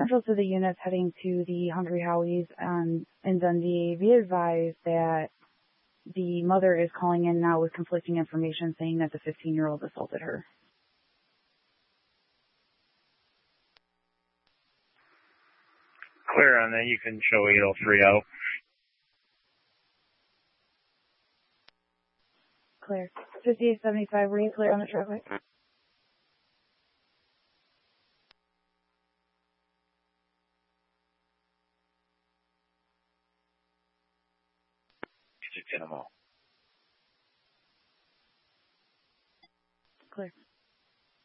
central to the units heading to the Hungry Howies, and Dundee. Be advised that the mother is calling in now with conflicting information saying that the 15-year-old assaulted her. Clear on that. You can show 803 out. Clear. 5875, were you clear on the traffic? Clear.